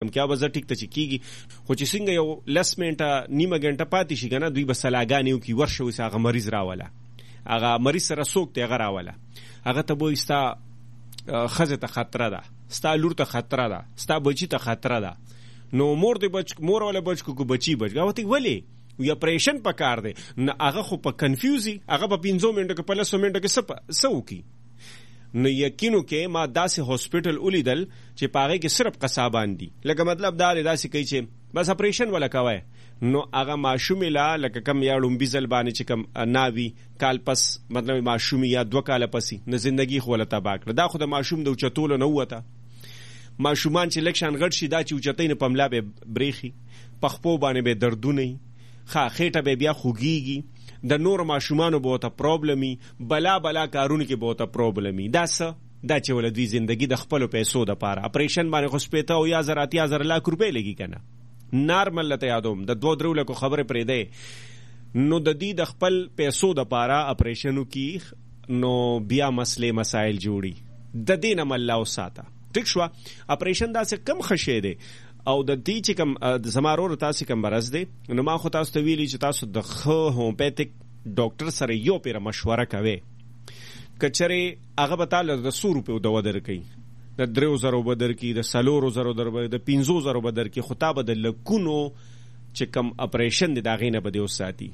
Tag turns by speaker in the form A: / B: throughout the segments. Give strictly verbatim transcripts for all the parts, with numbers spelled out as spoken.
A: کیا به زه ټیک ته چې کیږي خو چې څنګه یو لس منټه نیمه غنټه پاتې شي کنه دوی به سلاګانې وکړي ورشه اوس هغه مریض راوله هغه مریض سره څوک دی هغه راوله هغه ته به ستا ښځې ته خطره ده ستا لور ته خطره ده ستا بچي ته خطره ده نو مور دې بچ مور والا بچ کو بچي بچ هغه ته ولې وی اپریشن پکار دی نه هغه خو په کنفیوزي هغه په پنځو منټو کې په لسو منټو کې څه څه وکړي نو یقینو کې ما داسې هاسپټل ولیدل چې په هغې کې صرف قصابان دي لکه مطلب دا دی داسې کوي چې بس اپریشن ولا کوی نو هغه ماشومې لا لکه کم یا ړومبي ځل باندې چې کم ناوي کال پس مطلب ماشومې یا دوه کاله پسې نه زندګي خو ولا تباه کړه دا خو د ماشوم د اوچتولو نه ووته ماشومان چې لږ شان غټ شي دا چې اوچتۍ نه په ملا به برېښي په خپو باندې به دردونه ښه خېټه به بیا خوږیږي د نور ماشومانو به ورته پرابلمي بلا بلا کارونو کې به ورته پرابلمي دا څه دا چې ول دوی زندگی د خپلو پیسو دپاره اپریشن باندې خو شپېته او یا زر اتیا زر لاک روپۍ لګي که نه نارمل لته یادوم د دوه درو لکو خبرې پرېږدی نو د دې د خپل پیسو دپاره اپریشن وکړي نو بیا مسلې مسایل جوړي د دې نه مله وساته ټیک شوه اپریشن داسې کم ښه شی دی او د دې چې کوم زما ورور تاسو کوم مرض دی نو ما خو تاسو ته ویلي چې تاسو د ښه هومیوپیتیک ډاکټر سره یو پیره مشوره کوئ که چېرې هغه به تاله د څو روپیو دوا درکوي د دریو زرو به درکړي د څلورو زرو د پنځو زرو به درکړي خو تا به د لکونو چې کوم اپریشن دی د هغې نه به دې وساتي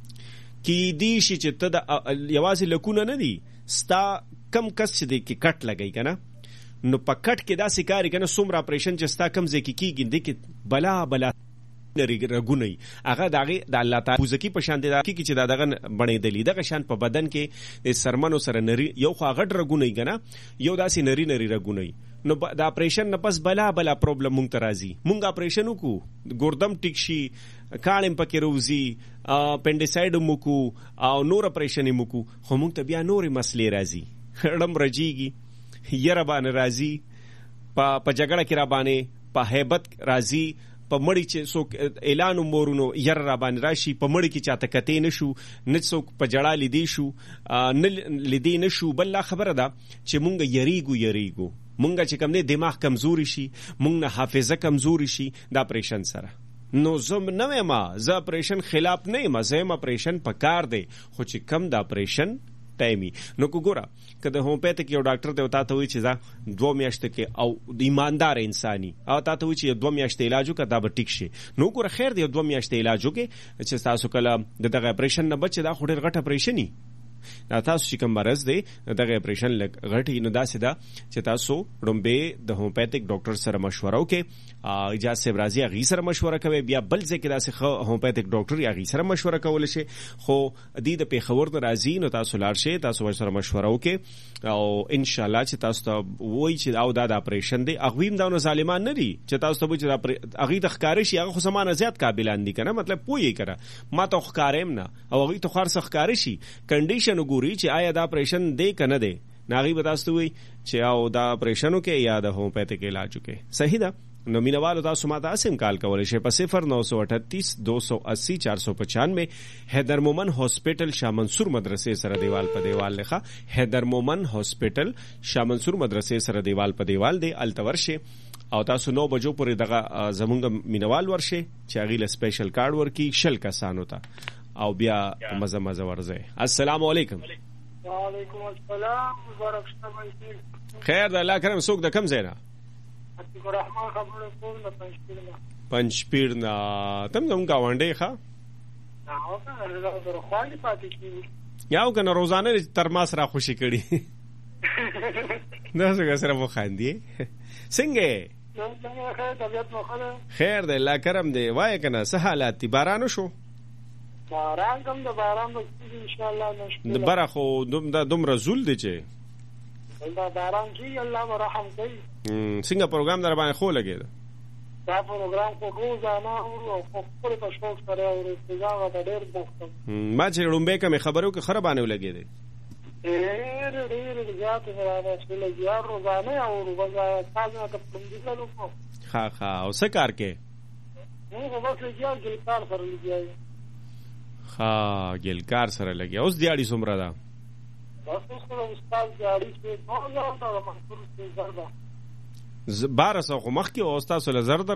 A: کیدای شي چې ته د یوازې لکونه نه دي ستا کم کس چې دی کې کټ لګوي که نه نو په کټ کې داسې کاري که نه څومره اپریشن چې ستا کم ځای کې کېږي دې کې بلا بلا رګونه وي هغه د هغې د الله تعالی پوزکي په شان دی دا کېږي چې دا دغه بڼېدلي دغه شان په بدن کې د سرمنو سره نري یو خو غټ رګونه وي که نه یو داسې نري نري رګونه وي نو د اپریشن نه پس بلا بلا پرابلم مونږ ته راځي مونږ اپریشن وکړو ګردم ټیک شي کاڼې پکې روزي پنډیسایډ هم وکړو او نور اپریشن یې وکړو خو مونږ ته بیا نورې مسلې راځي ړم رجیږي یره باندې راځي په جګړه کې را باندې په هیبت راځي په مړی چې څوک اعلان مورونو یره را باندې راشي په مړی کې چاته کتې نه شو نه څوک په جړه لیدی شو نه لیدی نه شو بل لا خبره ده چې مونږ یریږو یریږو مونږ چې کوم نه دماغ کمزوري شي مونږ نه حافظه کمزوري شي د اپریشن سره نو زم نه ما زه اپریشن خلاف نه یم زه اپریشن پکار دی خو چې کم د اپریشن ټایمي نو کو ګوره که د هومیوپیتیک یو ډاکټر دی او تا ته وایي چې دا دوه میاشتې کې او د ایماندار انساني او تا ته وایي چې دوه میاشتې علاج وکړه دا به ټیک شي نو ګوره خیر دی دوه میاشتې علاج وکړې چې تاسو کله د دغه اپریشن نه بچ دا خو ډېر غټ اپریشن وي دا تاسو چې کوم مرض دی دغه اپریشن لږ غټ نو داسې ده چې تاسو ړومبې د هومیوپیتیک ډاکټر سره مشوره وکړئ اجازه صاحب راځي هغې سره مشوره کوئ بیا بل ځای کې داسې ښه هومیوپیتیک ډاکټر هغې سره مشوره کولی شي خو دې د پېښور نه راځي نو تاسو لاړ شئ تاسو ورسره مشوره وکړئ او انشاءالله چې تاسو ته وایي چې او دا د اپریشن دی هغوی هم دا نو ظالمان نه دي چې تاسو ته وایي چې هغوی ته ښکاره شي هغه خو زما نه زیات قابلان دي که نه مطلب پوهیږي که نه ما ته خو ښکاره یم نه او هغوی ته خو هر څه ښکاره شي کنډیشن وګوري چې آیا دا اپریشن دی که نه دی نو هغوی به تاسو ته وایي چې او دا اپریشن وکړئ یا د هومیوپیتیک علاج وکړئ صحیح ده نو مینوالو تاسو ما ته اسیم کال کولی شئ په صفر نو سو اٹھتیس دو سو اسی چار سو پچانوے حیدر مومن هاسپټل شاه منصور مدرسې سره دیوال په دیوال لخوا حیدر مومن هاسپټل شاه منصور مدرسې سره دیوال په دیوال دی التور شي او تاسو نو بجو پورې دغه زمونږ مینوال ورشي چې هغې له سپیشل کارډ ورکي شل کسانو ته او بیا مزه مزه ورځئ السلام علیکم
B: وعلیکم السلام مبارک شه
A: خیر د الله کرم څوک د کم ځای نه
B: رحمان خبره کوم د پنځپیر نه
A: پنځپیر نه تم زموږ ګاونډی ښه
B: هغه کنه زه خواږه پاتې کېږي
A: یاو کنه روزانه تر ما سره خوشي کړي دا څنګه سره مو خاندي څنګه خیر دی الله کرم دی وای کنه څه حالات دي باران شو
B: باران کوم د باران د ان شاء الله نشته
A: د بره خو دومره زول دی چې
B: دا باران کې الله رحم کوي
A: څنګه پروګرام در باندې خو لګید
B: دا پروګرام خو روزانه او خو خپل په شوق سره او رسېږه دا ډېر بوختم
A: ما چې لومبه کوم خبرو کې خراب باندې ولګید
B: ډېر ډېر زیات راځي چې لږه روزانه او روزانه تاسو ته پوندې لوکو
A: ها ها او څه کار کې
B: نو هغه چې یو ګلکار سره لګیای
A: ها ګلکار سره لګیا اوس دیاړي څومره ده
B: بس اوس خو استاد دیاړي چې نو دا منصور څه زردا
A: بارہ سو خو مخکې او استاد سره زر در